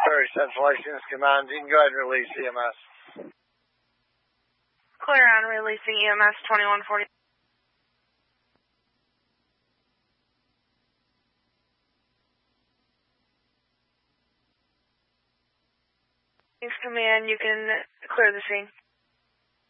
Prairie Central License Command. You can go ahead and release EMS. Clear on releasing EMS 2140. Command, you can clear the scene.